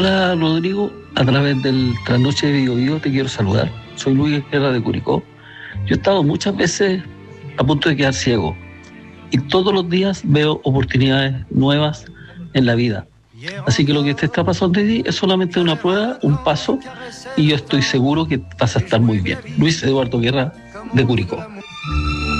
Hola Rodrigo, a través del Trasnoche de Biobío te quiero saludar. Soy Luis Guerra de Curicó. Yo he estado muchas veces a punto de quedar ciego y todos los días veo oportunidades nuevas en la vida. Así que lo que te está pasando a ti es solamente una prueba, un paso, y yo estoy seguro que vas a estar muy bien. Luis Eduardo Guerra de Curicó.